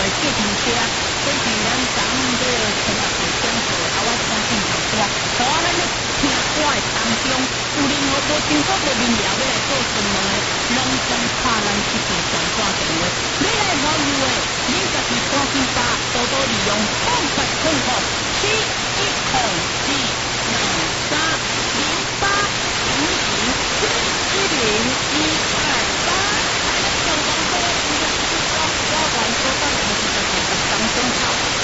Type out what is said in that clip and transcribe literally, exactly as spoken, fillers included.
的计程车，这是咱昨昏这个前两天讲过的，啊，我相信就是说，在我咱咧听歌的当中，有任何无清楚的民谣要来做询问的，拢总拍咱这个电话